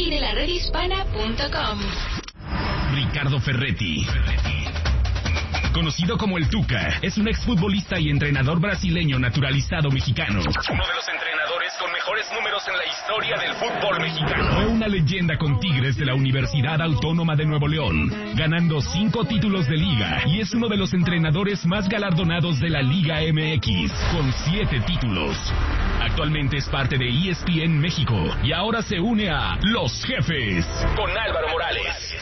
y de la redhispana.com. Ricardo Ferretti, conocido como el Tuca, es un exfutbolista y entrenador brasileño naturalizado mexicano. Uno de los entrenadores con mejores números en la historia del fútbol mexicano. Fue una leyenda con Tigres de la Universidad Autónoma de Nuevo León, ganando 5 títulos de liga, y es uno de los entrenadores más galardonados de la Liga MX, con 7 títulos. Actualmente es parte de ESPN México y ahora se une a Los Jefes con Álvaro Morales.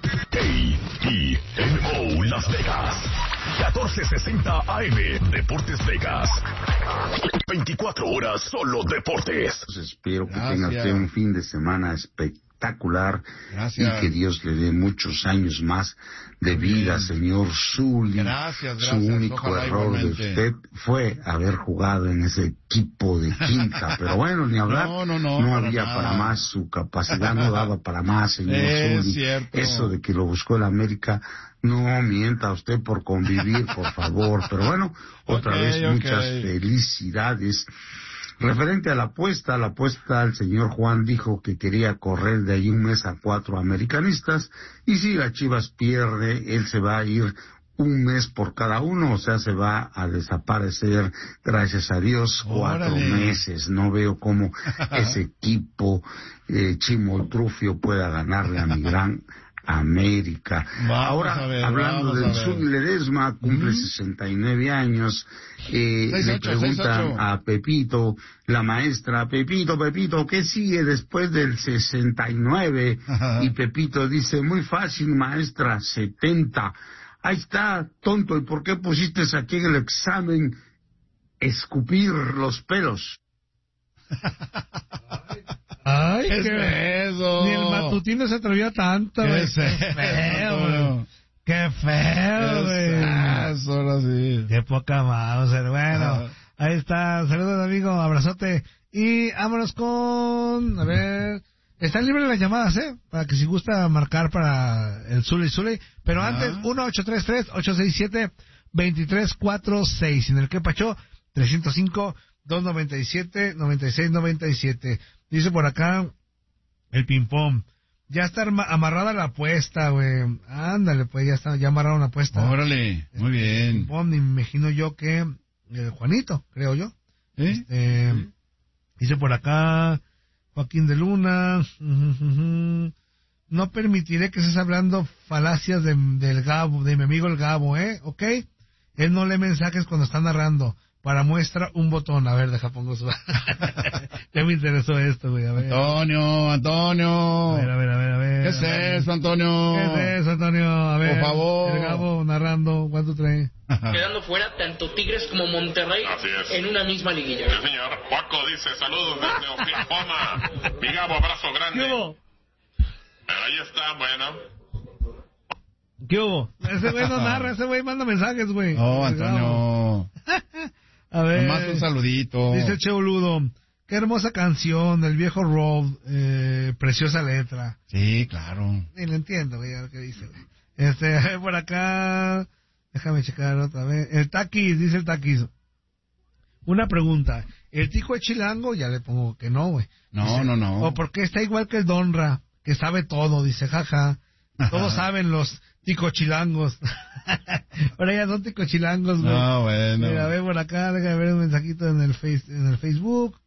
KENO Las Vegas, 1460 AM, Deportes Vegas. 24 horas solo deportes. Espero que tenga usted un fin de semana espectacular. Gracias. Y que Dios le dé muchos años más de vida, señor Zuli. Gracias. Su único error de usted fue haber jugado en ese equipo de quinta, pero bueno, ni hablar. No había para más, su capacidad no daba para más, señor Zuli. Eso de que lo buscó el América, no mienta usted por convivir, por favor. Pero bueno, otra vez muchas felicidades. Referente a la apuesta, el señor Juan dijo que quería correr de ahí un mes a 4 americanistas, y si la Chivas pierde, él se va a ir un mes por cada uno, o sea, se va a desaparecer, gracias a Dios, 4 meses. No veo cómo ese equipo Chimoltrufio pueda ganarle a mi gran América. Ahora, hablando del Zuli Ledesma, cumple 69 años, le preguntan a Pepito, la maestra, Pepito, ¿qué sigue después del 69? Y Pepito dice, muy fácil, maestra, 70. Ahí está, tonto, ¿y por qué pusiste aquí en el examen escupir los pelos? Ay, ¿qué es eso? Ni el matutino se atrevió tanto, güey. Qué feo, güey. Eso, ahora sí. Qué poca Mauser. Bueno, ahí está. Saludos, amigo. Abrazote. Y vámonos con... A ver... Están libres las llamadas, para que si gusta marcar para el Zuli. Pero antes, 1-833-867-2346. En el que Pacho, 305-297-9697. Dice por acá el ping-pong. Ya está amarrada la apuesta, güey. Ándale, pues ya amarraron la apuesta. Órale, muy bien. Ping-pong, me imagino yo que Juanito, creo yo. Dice por acá Joaquín de Luna. No permitiré que estés hablando falacias del Gabo, de mi amigo el Gabo, ¿ok? Él no lee mensajes cuando está narrando. Para muestra, un botón. A ver, deja pongo su... Ya me interesó esto, güey. A ver. Antonio. A ver. ¿Qué es eso, Antonio? A ver. Por favor. El Gabo narrando. ¿Cuánto trae? Quedando fuera tanto Tigres como Monterrey en una misma liguilla. El señor Paco dice saludos desde Oklahoma. Mi Gabo, abrazo grande. ¿Qué hubo? Ahí está, bueno. ¿Qué hubo? Ese güey no narra, ese güey manda mensajes, güey. Oh, Antonio. A ver. Nomás un saludito. Dice Cheoludo. Qué hermosa canción del viejo Rob. Preciosa letra. Sí, claro. Ni lo entiendo, güey, lo que dice, güey. Por acá. Déjame checar otra vez. El Taquis, dice el Taquis. Una pregunta. ¿El Tico es chilango? Ya le pongo que no, güey. No. ¿O porque está igual que el Donra? Que sabe todo, dice, jaja. Todos saben los ticochilangos. Ahora ya son ticochilangos, güey. No, bueno. Mira, ve por acá, déjame ver un mensajito en el Facebook.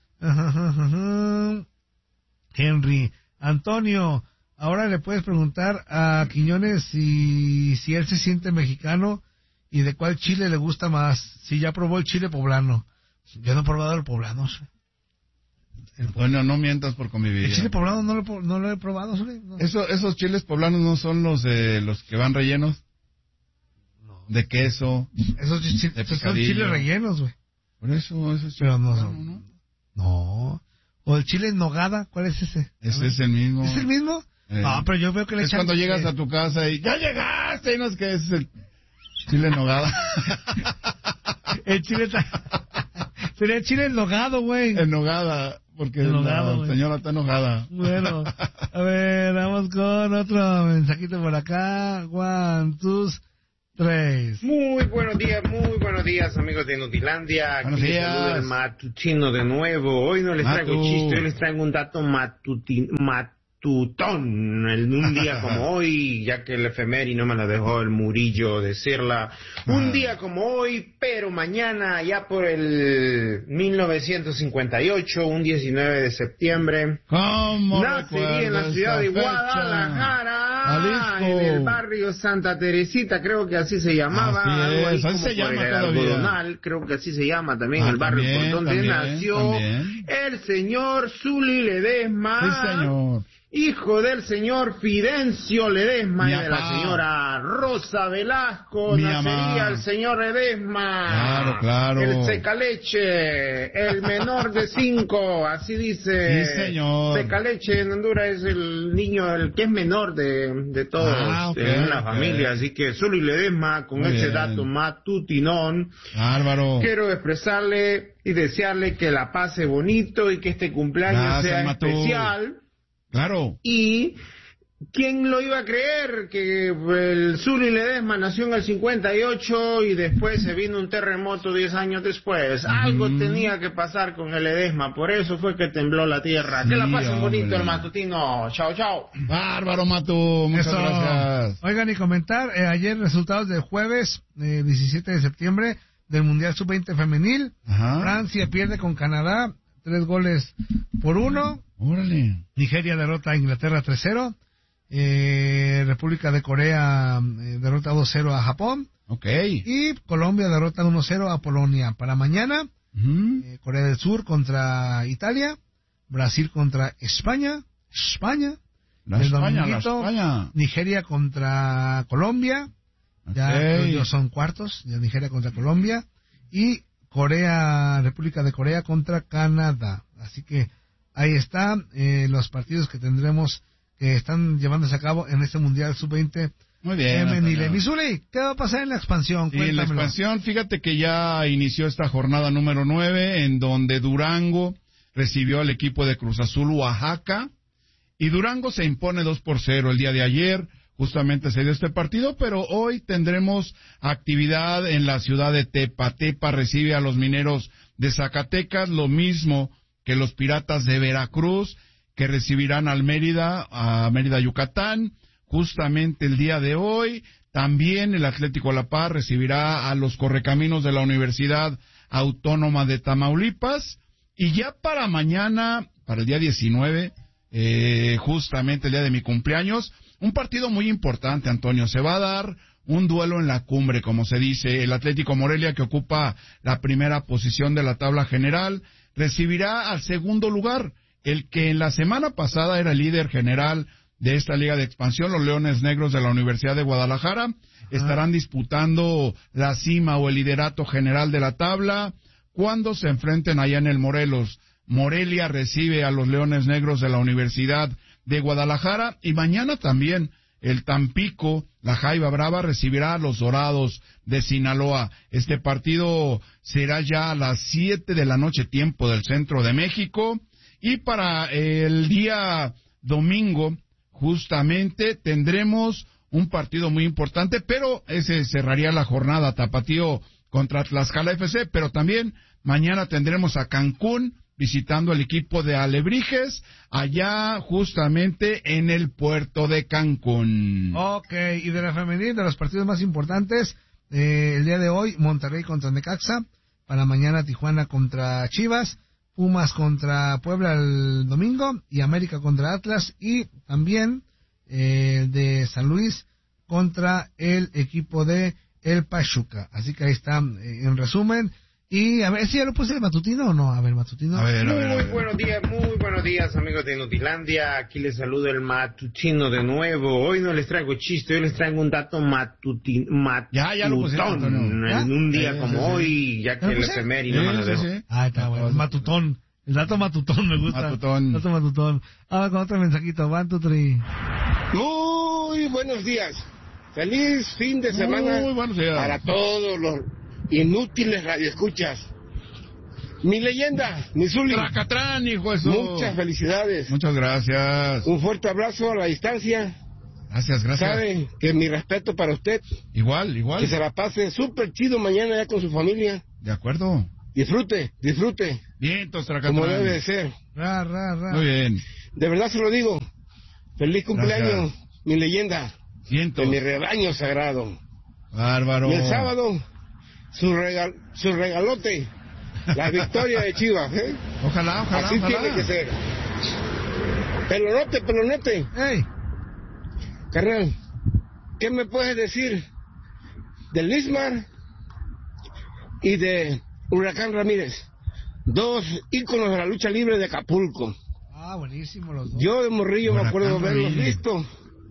Henry. Antonio, ahora le puedes preguntar a Quiñones si él se siente mexicano y de cuál chile le gusta más. Si ya probó el chile poblano. Yo no he probado el poblano. Bueno, no mientas por convivir. El chile poblano no lo he probado, no. Esos chiles poblanos no son los de los que van rellenos. No. De queso. Esos son chiles rellenos, güey. Por eso esos chiles. Pero no son. No. O el chile en nogada, ¿cuál es ese? Ese es el mismo. ¿Es el mismo? No, pero yo veo que le echan... Es cuando llegas a tu casa y ¡ya llegaste! Y no es que es el chile en nogada. El chile sería chile en nogado, güey. En nogada, porque la señora está enojada. Bueno, a ver, vamos con otro mensajito por acá. 1, 2, 3. Muy buenos días, amigos de Notilandia. Buenos Aquí días. saluda el matutino de nuevo. Hoy no les traigo chiste, hoy les traigo un dato Matutón, en un día como hoy, ya que el efeméride no me lo dejó el Murillo decirla, un día como hoy, pero mañana, ya por el 1958, un 19 de septiembre, nacería en la ciudad de Guadalajara, en el barrio Santa Teresita, creo que así se llamaba, algo ahí como por el Algodonal, creo que así se llama también el barrio por donde nació el señor Zuli Ledesma. Sí, señor. Hijo del señor Fidencio Ledesma y de la señora Rosa Velasco, nacería el señor Ledesma. Claro. El secaleche, el menor de 5, así dice. Sí, señor. Secaleche en Honduras es el niño, el que es menor de todos en la familia. Así que Zuli Ledesma, con ese dato matutinón, bárbaro. Quiero expresarle y desearle que la pase bonito y que este cumpleaños sea especial. Claro. Y ¿quién lo iba a creer que el Zuli Ledesma nació en el 58 y después se vino un terremoto 10 años después? Algo tenía que pasar con el Ledesma, por eso fue que tembló la tierra. Que la pasen bonito el matutino. Chao, chao. Bárbaro, Matu. Muchas gracias. Oigan, y comentar, ayer resultados del jueves 17 de septiembre del Mundial Sub-20 femenil. Francia pierde con Canadá 3-1. Órale. Nigeria derrota a Inglaterra 3-0. República de Corea derrota 2-0 a Japón. Y Colombia derrota 1-0 a Polonia. Para mañana, Corea del Sur contra Italia. Brasil contra España. La España. Nigeria contra Colombia. Ya son cuartos. Ya Nigeria contra Colombia. Y República de Corea contra Canadá. Así que ahí están los partidos que tendremos, que están llevándose a cabo en este Mundial Sub-20 femenil. Misuli, ¿qué va a pasar en la expansión? En la expansión, fíjate que ya inició esta jornada número 9, en donde Durango recibió al equipo de Cruz Azul Oaxaca, y Durango se impone 2-0 el día de ayer. Justamente se dio este partido, pero hoy tendremos actividad en la ciudad de Tepa. Tepa recibe a los Mineros de Zacatecas, lo mismo que los Piratas de Veracruz, que recibirán a Mérida, Yucatán. Justamente el día de hoy, también el Atlético La Paz recibirá a los Correcaminos de la Universidad Autónoma de Tamaulipas. Y ya para mañana, para el día 19, justamente el día de mi cumpleaños, un partido muy importante, Antonio. Se va a dar un duelo en la cumbre, como se dice. El Atlético Morelia, que ocupa la primera posición de la tabla general, recibirá al segundo lugar, el que en la semana pasada era el líder general de esta liga de expansión, los Leones Negros de la Universidad de Guadalajara. Estarán disputando la cima o el liderato general de la tabla cuando se enfrenten allá en el Morelos. Morelia recibe a los Leones Negros de la Universidad de Guadalajara, y mañana también el Tampico, la Jaiba Brava, recibirá a los Dorados de Sinaloa. Este partido será ya a las 7 de la noche, tiempo del centro de México. Y para el día domingo, justamente, tendremos un partido muy importante, pero ese cerraría la jornada, Tapatío contra Tlaxcala FC, pero también mañana tendremos a Cancún visitando al equipo de Alebrijes, allá justamente en el puerto de Cancún. Y de la femenil, de los partidos más importantes, el día de hoy, Monterrey contra Necaxa, para mañana Tijuana contra Chivas, Pumas contra Puebla el domingo, y América contra Atlas, y también de San Luis contra el equipo de el Pachuca. Así que ahí está, en resumen. Y a ver si ya lo puse el matutino o no. A ver, matutino. Muy buenos días, amigos de Nutilandia. Aquí les saludo el matutino de nuevo. Hoy no les traigo chiste, hoy les traigo un dato matutino. Ya lo puse, en un día como hoy, ya que el efeméride no me lo dejo. Está bueno. Matutón. El dato matutón me gusta. Dato matutón. Ahora con otro mensajito. 1, 2, 3. Muy buenos días. Feliz fin de semana. Muy buenos días para todos los inútiles radioescuchas. Mi leyenda, mi Zuli. Tracatrán, hijo de eso. Muchas felicidades. Muchas gracias. Un fuerte abrazo a la distancia. Gracias. Saben que mi respeto para usted. Igual. Que se la pase súper chido mañana ya con su familia. De acuerdo. Disfrute. Bien, entonces, Tracatrán. Como debe de ser. Ra. Muy bien. De verdad se lo digo. Feliz cumpleaños, mi leyenda. Cientos. De mi rebaño sagrado. Bárbaro. Y el sábado, su regalote, la victoria de Chivas, ¿eh? Ojalá. Así tiene que ser. Pelonote. ¡Ey! Carnal, ¿qué me puedes decir de Lismar y de Huracán Ramírez? Dos íconos de la lucha libre de Acapulco. Ah, buenísimo los dos. Yo de morrillo Huracán me acuerdo verlos Ramírez. visto.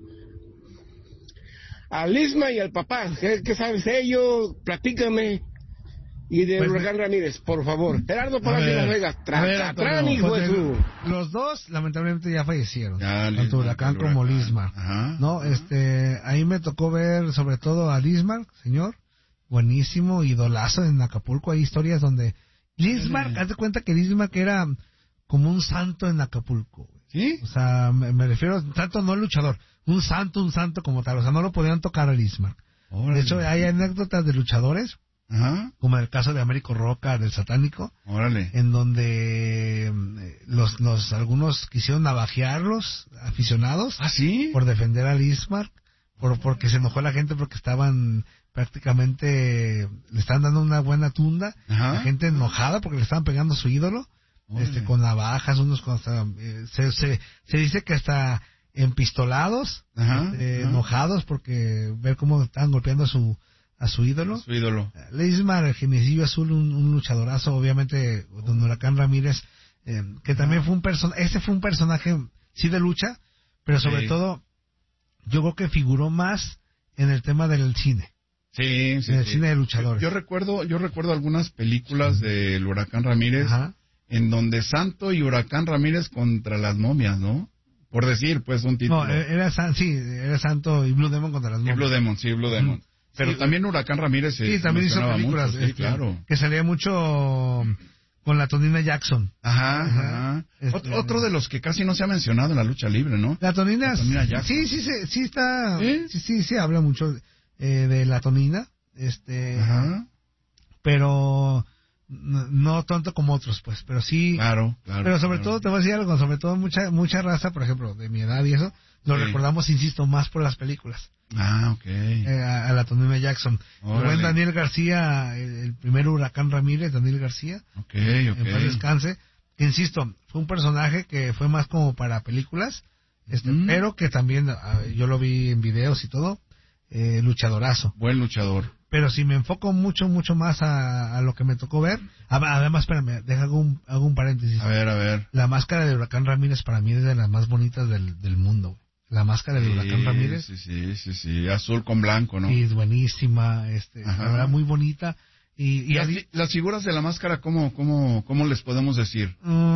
A Lismar y al papá, ¿qué sabes de ellos? Platícame. Y de Pues Huracán Ramírez, por favor. Gerardo Palacio Las Vegas, Tracatrán, Antonio, hijo de su... Los dos, lamentablemente, ya fallecieron. Ya, tanto Huracán como Lismar. Ajá. No, ahí me tocó ver sobre todo a Lismar, señor. Buenísimo, idolazo en Acapulco. Hay historias donde Lismar, haz de cuenta que Lismar que era como un santo en Acapulco. ¿Sí? O sea, me refiero, santo no luchador, un santo como tal. O sea, no lo podían tocar a Lismar. De hecho, hay anécdotas de luchadores, Ajá. como el caso de Américo Roca, del Satánico, Órale. en donde algunos quisieron navajearlos, aficionados, ¿Ah, sí? por defender a Lismar, porque se enojó la gente porque estaban prácticamente, le estaban dando una buena tunda, Ajá. la gente enojada porque le estaban pegando a su ídolo, con navajas, unos con se dice que hasta empistolados, Ajá. enojados porque ver cómo estaban golpeando a su ídolo. Su ídolo. Lismar, el Genecillo Azul, un luchadorazo, obviamente, don Huracán Ramírez, que también fue un personaje, sí, de lucha, pero sobre todo, yo creo que figuró más en el tema del cine. Sí. En el cine de luchadores. Yo recuerdo algunas películas del Huracán Ramírez, Ajá. en donde Santo y Huracán Ramírez contra las momias, ¿no? Por decir, pues, un título. No, era Santo y Blue Demon contra las Y momias. Blue Demon. Pero Sí, también Huracán Ramírez se también hizo mencionaba películas, mucho, sí, claro. que salía mucho con la Tonina Jackson. Ajá. Otro de los que casi no se ha mencionado en la lucha libre, ¿no? La Tonina Jackson. sí está, ¿Sí? sí habla mucho de la Tonina, Ajá. pero no tanto como otros, pues, pero sí. Claro. Pero sobre todo te voy a decir algo, sobre todo mucha raza, por ejemplo, de mi edad y eso, lo recordamos, insisto, más por las películas. Ah, ok. A la Tonina Jackson. El buen Daniel García, el primer Huracán Ramírez, Daniel García. Ok. En paz descanse. Que insisto, fue un personaje que fue más como para películas, pero que también yo lo vi en videos y todo, luchadorazo. Buen luchador. Pero si me enfoco mucho más a lo que me tocó ver, además, espérame, hago un paréntesis. A ver. La máscara de Huracán Ramírez para mí es de las más bonitas del mundo. La máscara de Huracán Ramírez. Sí, azul con blanco, ¿no? Sí, es buenísima, la verdad, muy bonita. Y las figuras de la máscara, ¿cómo les podemos decir?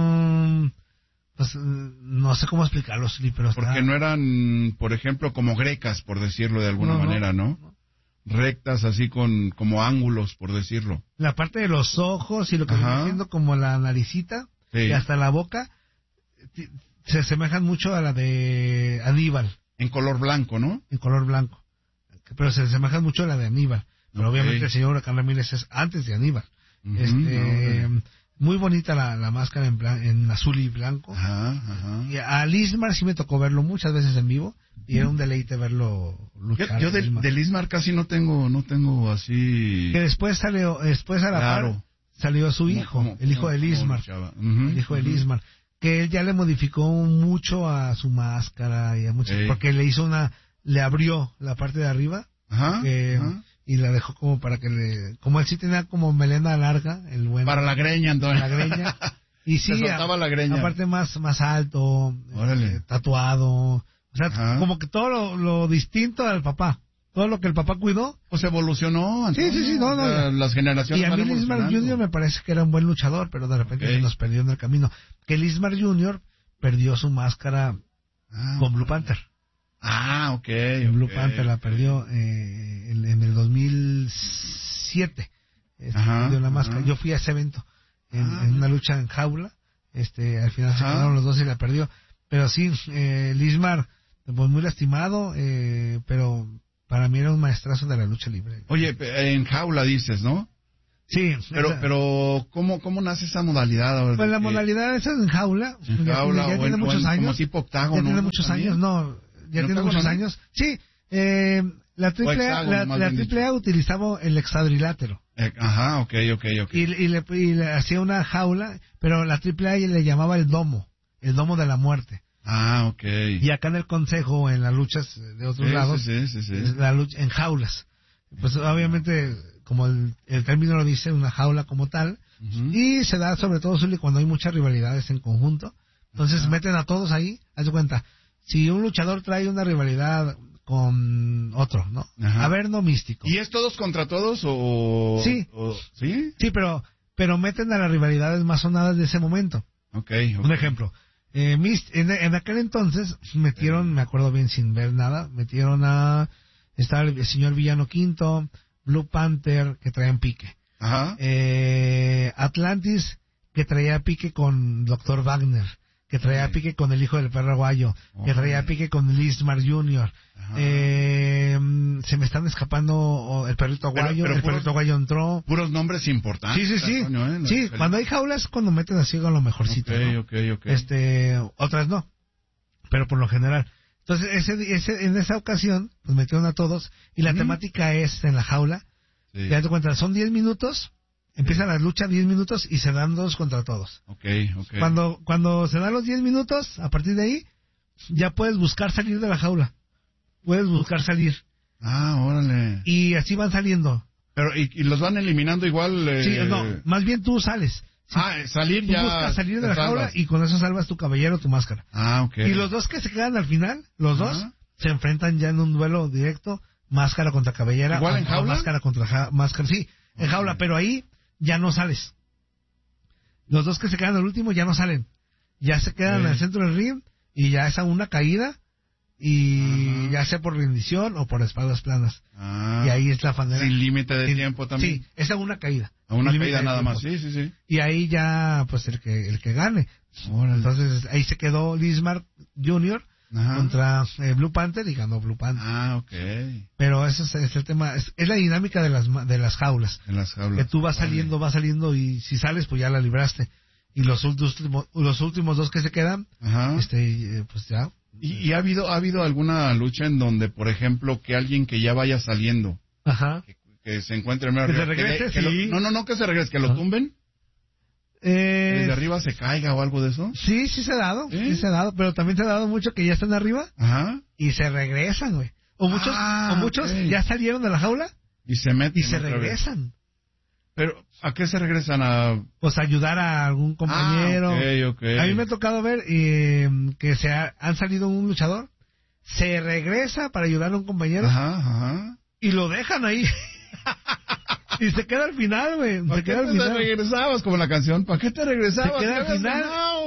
Pues no sé cómo explicarlo, pero porque no eran, por ejemplo, como grecas, por decirlo de alguna manera, ¿no? Rectas, así como ángulos, por decirlo. La parte de los ojos y lo que viene siendo como la naricita y hasta la boca se asemejan mucho a la de Aníbal. En color blanco, ¿no? En color blanco. Pero se asemejan mucho a la de Aníbal. Pero obviamente el señor Huracán Ramírez es antes de Aníbal. Muy bonita la máscara en azul y blanco. Y a Lismar sí me tocó verlo muchas veces en vivo. Y era un deleite verlo luchar. Yo de Lismar casi no tengo así. Que después a la par salió su hijo, el hijo de Lismar. El hijo de Lismar. Que él ya le modificó mucho a su máscara y a muchas, porque le abrió la parte de arriba. Y la dejó como para que como él sí tenía como melena larga, el bueno. Para la greña, entonces. Para la greña. Y sí, la greña. Aparte más alto, tatuado. O sea, como que todo lo distinto al papá. Todo lo que el papá cuidó. Pues evolucionó. Sí, no. Las generaciones. Y a mí Lismar Jr. me parece que era un buen luchador, pero de repente se nos perdió en el camino. Que Lismar Jr. perdió su máscara con Blue Panther. Ok. Blue Panther la perdió en el 2007. Perdió la máscara. Yo fui a ese evento en una lucha en jaula. Al final se quedaron los dos y la perdió. Pero sí, Lismar, pues muy lastimado, pero para mí era un maestrazo de la lucha libre. Oye, en jaula dices, ¿no? Sí. Pero ¿cómo nace esa modalidad? Pues la modalidad esa es en jaula. Ya tiene muchos años. Como tipo octágono. Ya tiene muchos años, ya tiene muchos años. Sí, la triple A utilizaba el hexadrilátero. Ajá, ok. Y le hacía una jaula, pero la triple A le llamaba el domo de la muerte. Ah, ok. Y acá en el consejo, en las luchas de otros lados, sí. La lucha en jaulas. Pues obviamente, como el término lo dice, una jaula como tal. Y se da sobre todo, Zuli, cuando hay muchas rivalidades en conjunto. Entonces meten a todos ahí. Haz de cuenta, si un luchador trae una rivalidad con otro, ¿no? Ajá. Averno Místico. ¿Y es todos contra todos o...? Sí. ¿Sí? Sí, pero meten a las rivalidades más sonadas de ese momento. Okay. Un ejemplo. En aquel entonces metieron, me acuerdo bien sin ver nada, estaba el señor Villano Quinto, Blue Panther, que traían pique. Ajá. Atlantis, que traía pique con Dr. Wagner, que traía pique con el hijo del perro aguayo, que traía pique con Lismar Jr. Se me están escapando el perrito aguayo, el perrito aguayo entró. Puros nombres importantes. Sí. Sí, cuando hay jaulas, cuando meten así con lo mejorcito. Okay. Otras no, pero por lo general. Entonces, en esa ocasión, pues metieron a todos, y la temática es en la jaula. Sí. Te das cuenta, son 10 minutos, empieza la lucha 10 minutos y se dan 2 contra todos. Okay. Cuando se dan los 10 minutos, a partir de ahí, ya puedes buscar salir de la jaula. Puedes buscar salir. Ah, órale. Y así van saliendo. Pero, ¿y los van eliminando igual? Sí, no, más bien tú sales. Sí, salir tú ya. Buscas salir de la jaula y con eso salvas tu cabellero, tu máscara. Ah, ok. Y los dos que se quedan al final, los dos, se enfrentan ya en un duelo directo, máscara contra cabellera. ¿Igual en jaula? Máscara contra máscara, sí, en jaula, pero ahí ya no sales. Los dos que se quedan al último ya no salen. Ya se quedan en el centro del ring y ya es a una caída. Y ya sea por rendición o por espaldas planas. Y ahí es la fanera. Sin límite de tiempo también. Sí, es a una caída. A una caída nada más, sí. Y ahí ya, pues el que gane. Entonces ahí se quedó Lismar Jr. contra Blue Panther y ganó Blue Panther. Ah, ok. Pero eso es el tema, es la dinámica de las jaulas. En las jaulas. Que tú vas saliendo y si sales pues ya la libraste. Y los últimos 2 que se quedan, pues ya. ¿Y ha habido alguna lucha en donde, por ejemplo, que alguien que ya vaya saliendo, que se encuentre en que se regrese, que se regrese, que lo tumben? ¿Desde arriba se caiga o algo de eso? Sí se ha dado, pero también se ha dado mucho que ya están arriba y se regresan, güey. O muchos ya salieron de la jaula y se meten y se regresan. Pero, ¿a qué se regresan? Pues ayudar a algún compañero. Okay. A mí me ha tocado ver que han salido un luchador, se regresa para ayudar a un compañero y lo dejan ahí. Y se queda al final, güey. ¿Para qué te regresabas? Como la canción, ¿para qué te regresabas? Se queda al final.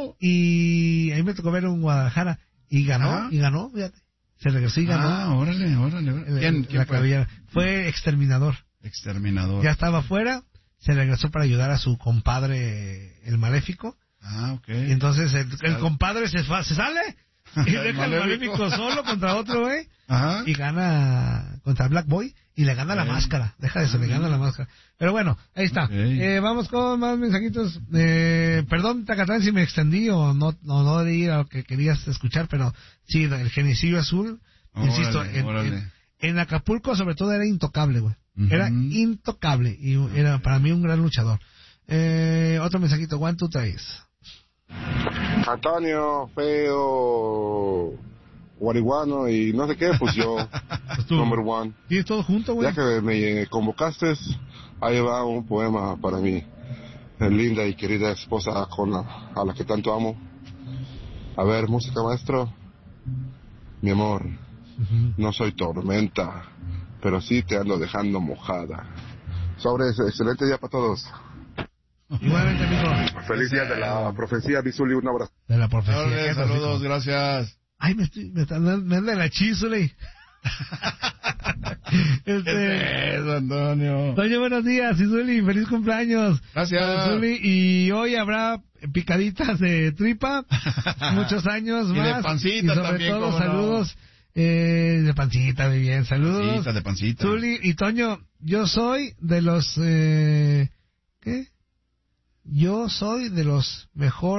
Y a mí me tocó ver un Guadalajara y ganó, fíjate. Se regresó y ganó. Órale. ¿Quién fue? Fue Exterminador. Ya estaba afuera. Se regresó para ayudar a su compadre, el Maléfico. Y entonces el compadre se sale y deja al Maléfico solo contra otro, güey. Y gana contra Black Boy y le gana la máscara. Deja de eso, le gana la máscara. Pero bueno, ahí está. Vamos con más mensajitos. Perdón, Tacatán, si me extendí o no de ir a lo que querías escuchar, pero sí, el Genicillo Azul, insisto, en Acapulco sobre todo era intocable, güey. Era intocable y era para mí un gran luchador. Otro mensajito, 1, 2, 3. Antonio, feo, guariguano y no sé qué, pues yo, number one. ¿Tienes todo junto, güey? Ya que me convocaste, ahí va un poema para mi linda y querida esposa a la que tanto amo. A ver, música, maestro. Mi amor, no soy tormenta, pero sí te ando dejando mojada. Sobres, excelente día para todos. Igualmente, amigo. Feliz día de la profecía, Bizuli, un abrazo. De la profecía. Saludos, gracias. Ay, me anda la chisule. Antonio. Oye, buenos días, Izuli, feliz cumpleaños. Gracias. Izuli, y hoy habrá picaditas de tripa, muchos años más. Y de pancita y sobre también, todo, saludos. De pancita, muy bien, saludos. De pancita. Zuli y Toño, yo soy de los ¿qué? Yo soy de los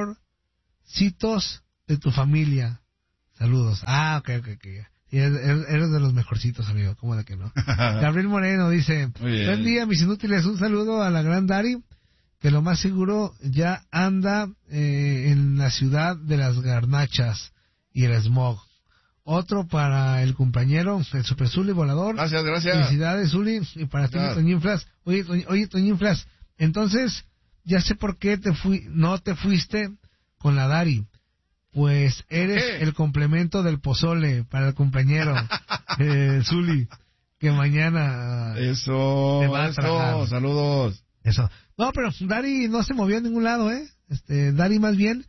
mejorcitos de tu familia. Saludos. Ok. Eres de los mejorcitos, amigo. ¿Cómo de que no? Gabriel Moreno dice, buen día, mis inútiles. Un saludo a la gran Dari, que lo más seguro ya anda en la ciudad de las garnachas y el smog. Otro para el compañero, el Super Zuli volador. Gracias. Felicidades, Zuli. Y para ti, Toñinflas. Oye, Toñinflas, entonces, ya sé por qué no te fuiste con la Dari. Pues eres el complemento del pozole para el compañero, Zuli, que mañana... Eso, saludos. Eso. No, pero Dari no se movió a ningún lado, Dari más bien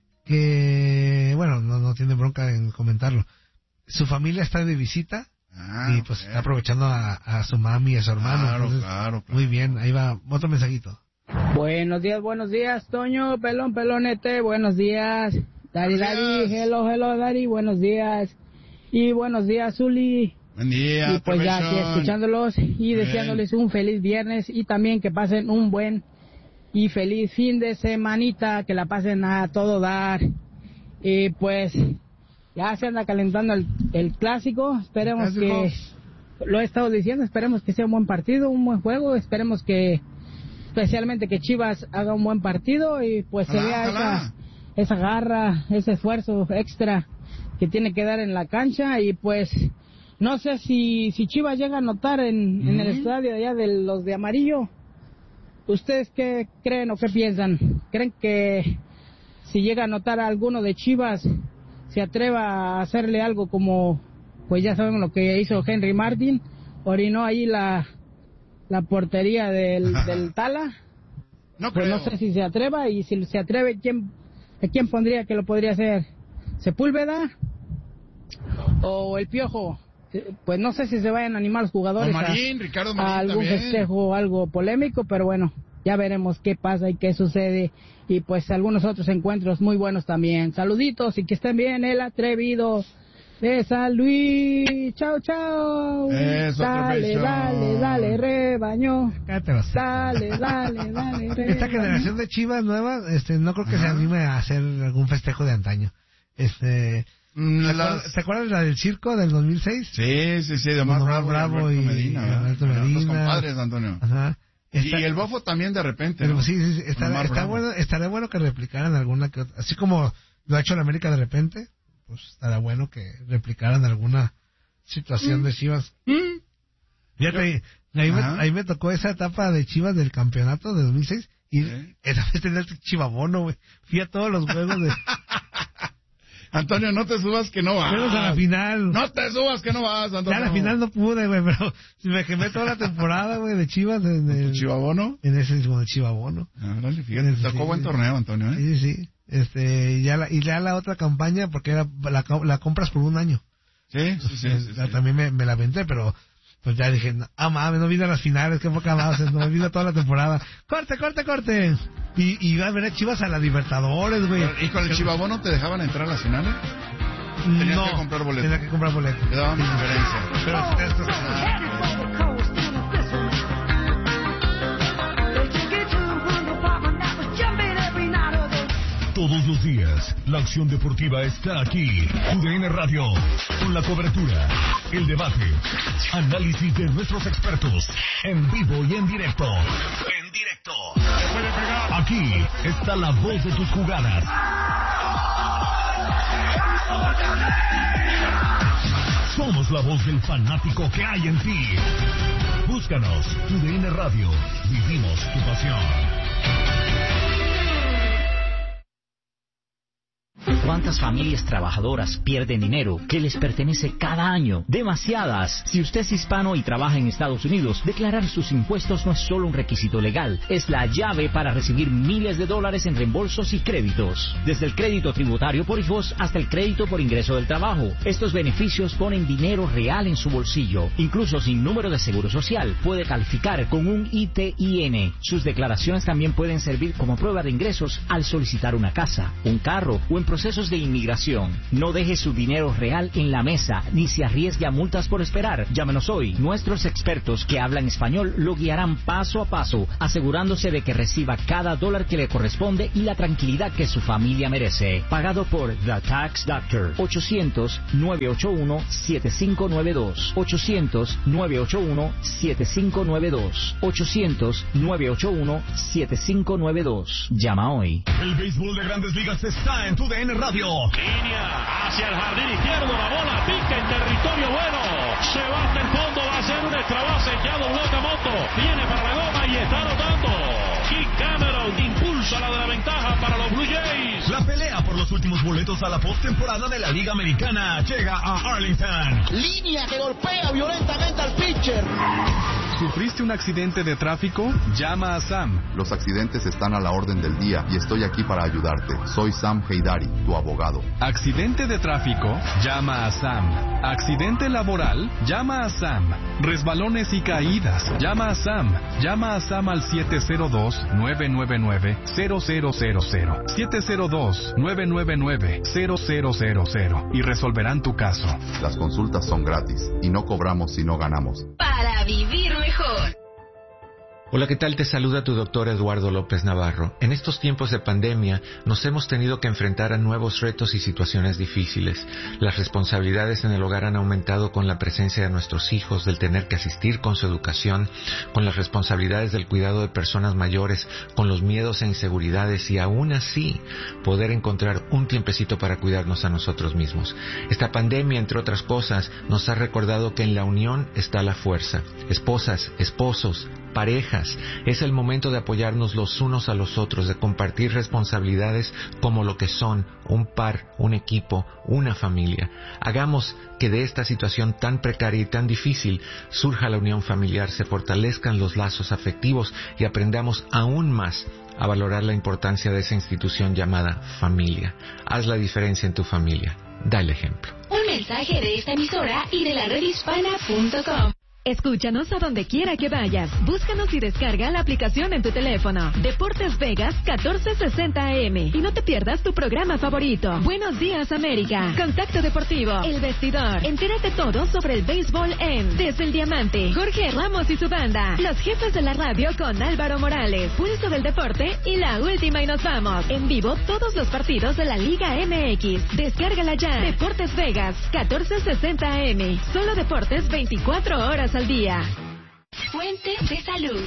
que... Bueno, no tiene bronca en comentarlo. Su familia está de visita y pues está aprovechando a su mami y a su hermano. Claro. Muy bien, ahí va otro mensajito. Buenos días, Toño, pelonete, buenos días. Dari, hello, Dari, buenos días. Y buenos días, Zuli. Buen día. Y pues ya aquí escuchándolos y deseándoles un feliz viernes y también que pasen un buen y feliz fin de semanita, que la pasen a todo dar. Y pues ya se anda calentando el clásico, esperemos que, lo he estado diciendo, esperemos que sea un buen partido, un buen juego, esperemos que, especialmente que Chivas haga un buen partido y pues se vea esa garra, ese esfuerzo extra que tiene que dar en la cancha y pues no sé si Chivas llega a anotar en el estadio allá de los de amarillo. ¿Ustedes qué creen o qué piensan? ¿Creen que si llega a anotar a alguno de Chivas se atreva a hacerle algo como, pues ya sabemos lo que hizo Henry Martin, orinó ahí la portería del Tala? No pues creo. No sé si se atreva, y si se atreve, ¿quién pondría que lo podría hacer? ¿Sepúlveda o el Piojo? Pues no sé si se vayan a animar los jugadores Ricardo Marín a algún también. festejo o algo polémico, pero bueno, ya veremos qué pasa y qué sucede, y pues algunos otros encuentros muy buenos también. Saluditos y que estén bien, el atrevido de San Luis. Chao. Dale, rebaño. Dale, rebaño. Esta generación de Chivas nueva, no creo que se anime a hacer algún festejo de antaño. ¿Te acuerdas de la del circo del 2006? Sí, de Omar Bravo y Medina. Alberto Medina. Los compadres, Antonio. Ajá. Y el Bofo también de repente, ¿no? Sí, estaría bueno que replicaran alguna que otra, así como lo ha hecho la América de repente, pues estaría bueno que replicaran alguna situación de Chivas. Fíjate, ahí me tocó esa etapa de Chivas del campeonato de 2006 y esa vez tenía el chivabono, güey. Fui a todos los juegos de... Antonio, no te subas que no vas. Fuimos a la final. No te subas que no vas, Antonio. Ya a la final no pude, güey, pero me quemé toda la temporada, güey, de Chivas. ¿En el Chivabono? En ese mismo Chivabono. Dale, fíjate, tocó buen torneo, Antonio, ¿eh? Sí. Y ya la otra campaña, porque era la compras por un año. Sí. También me la aventé, pero pues ya dije, mames, no vine a las finales, qué poca más, no vine toda la temporada. ¡Corte! Y iba a ver a Chivas a la Libertadores, güey. ¿Y con el Chivabono te dejaban entrar a las finales? Tenías que comprar boleto. Tenía que comprar boleto. Te daban preferencia. Todos los días, la acción deportiva está aquí. UDN Radio, con la cobertura, el debate, análisis de nuestros expertos, en vivo y en directo. Aquí está la voz de tus jugadas. Somos la voz del fanático que hay en ti. Búscanos, UDN Radio, vivimos tu pasión. ¿Cuántas familias trabajadoras pierden dinero que les pertenece cada año? Demasiadas. Si usted es hispano y trabaja en Estados Unidos, declarar sus impuestos no es solo un requisito legal, es la llave para recibir miles de dólares en reembolsos y créditos. Desde el crédito tributario por hijos hasta el crédito por ingreso del trabajo. Estos beneficios ponen dinero real en su bolsillo. Incluso sin número de seguro social, puede calificar con un ITIN. Sus declaraciones también pueden servir como prueba de ingresos al solicitar una casa, un carro o en proceso procesos de inmigración. No deje su dinero real en la mesa, ni se arriesgue a multas por esperar. Llámenos hoy. Nuestros expertos que hablan español lo guiarán paso a paso, asegurándose de que reciba cada dólar que le corresponde y la tranquilidad que su familia merece. Pagado por The Tax Doctor. 800-981-7592. 800-981-7592. 800-981-7592. Llama hoy. El béisbol de Grandes Ligas está en TUDN Radio. Línea hacia el jardín izquierdo, la bola pica en territorio bueno. Se va hasta el fondo, va a ser un extra base, ya dobló Okamoto. Viene para la goma y está anotando. Kick Cameron impulsa la de la ventaja para los Blue Jays. La pelea por los últimos boletos a la postemporada de la Liga Americana llega a Arlington. Línea que golpea violentamente al pitcher. ¿Sufriste un accidente de tráfico? Llama a Sam. Los accidentes están a la orden del día y estoy aquí para ayudarte. Soy Sam Heidari, tu abogado. ¿Accidente de tráfico? Llama a Sam. ¿Accidente laboral? Llama a Sam. ¿Resbalones y caídas? Llama a Sam. Llama a Sam al 702-999-0000. 702-999-0000 y resolverán tu caso. Las consultas son gratis y no cobramos si no ganamos. Para vivir mejor. Hola, ¿qué tal? Te saluda tu doctor Eduardo López Navarro. En estos tiempos de pandemia nos hemos tenido que enfrentar a nuevos retos y situaciones difíciles. Las responsabilidades en el hogar han aumentado con la presencia de nuestros hijos, del tener que asistir con su educación, con las responsabilidades del cuidado de personas mayores, con los miedos e inseguridades y aún así poder encontrar un tiempecito para cuidarnos a nosotros mismos. Esta pandemia, entre otras cosas, nos ha recordado que en la unión está la fuerza. Esposas, esposos, parejas, es el momento de apoyarnos los unos a los otros, de compartir responsabilidades como lo que son un par, un equipo, una familia. Hagamos que de esta situación tan precaria y tan difícil surja la unión familiar, se fortalezcan los lazos afectivos y aprendamos aún más a valorar la importancia de esa institución llamada familia. Haz la diferencia en tu familia. Da el ejemplo. Un mensaje de esta emisora y de la redhispana.com. Escúchanos a donde quiera que vayas. Búscanos y descarga la aplicación en tu teléfono. Deportes Vegas 1460 AM. Y no te pierdas tu programa favorito. Buenos días, América. Contacto Deportivo. El Vestidor. Entérate todo sobre el béisbol en Desde el Diamante. Jorge Ramos y su banda. Los jefes de la radio con Álvaro Morales. Pulso del deporte y la última y nos vamos. En vivo todos los partidos de la Liga MX. Descárgala ya. Deportes Vegas 1460 AM. Solo deportes 24 horas al día. Fuente de salud.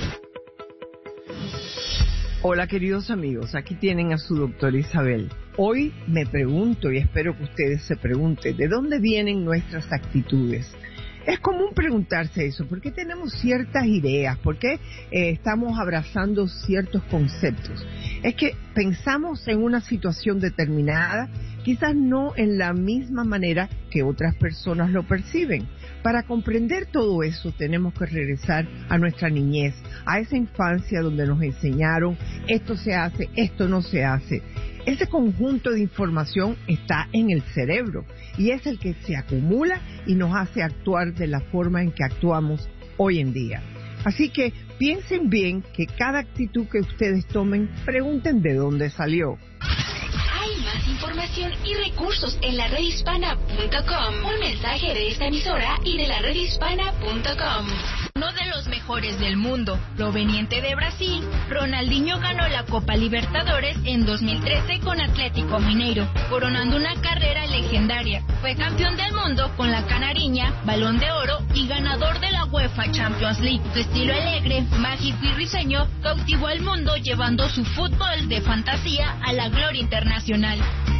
Hola, queridos amigos, aquí tienen a su doctora Isabel. Hoy me pregunto, y espero que ustedes se pregunten, ¿de dónde vienen nuestras actitudes? Es común preguntarse eso, ¿por qué tenemos ciertas ideas? ¿Por qué estamos abrazando ciertos conceptos? Es que pensamos en una situación determinada, quizás no en la misma manera que otras personas lo perciben. Para comprender todo eso tenemos que regresar a nuestra niñez, a esa infancia donde nos enseñaron esto se hace, esto no se hace. Ese conjunto de información está en el cerebro y es el que se acumula y nos hace actuar de la forma en que actuamos hoy en día. Así que piensen bien que cada actitud que ustedes tomen, pregunten de dónde salió. Hay más información y recursos en la redhispana.com. Un mensaje de esta emisora y de la redhispana.com. Uno de los mejores del mundo, proveniente de Brasil, Ronaldinho ganó la Copa Libertadores en 2013 con Atlético Mineiro, coronando una carrera legendaria. Fue campeón del mundo con la Canariña, Balón de Oro y ganador de la UEFA Champions League. Su estilo alegre, mágico y risueño cautivó al mundo, llevando su fútbol de fantasía a la gloria internacional.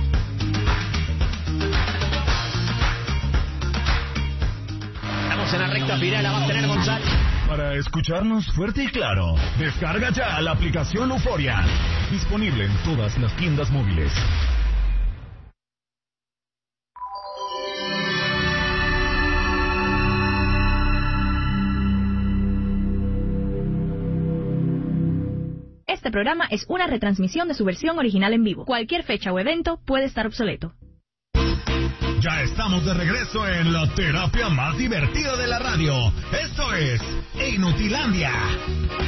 Estamos en la recta final, la va a tener González. Para escucharnos fuerte y claro, descarga ya la aplicación Euforia. Disponible en todas las tiendas móviles. Este programa es una retransmisión de su versión original en vivo. Cualquier fecha o evento puede estar obsoleto. Ya estamos de regreso en la terapia más divertida de la radio. Esto es Inutilandia.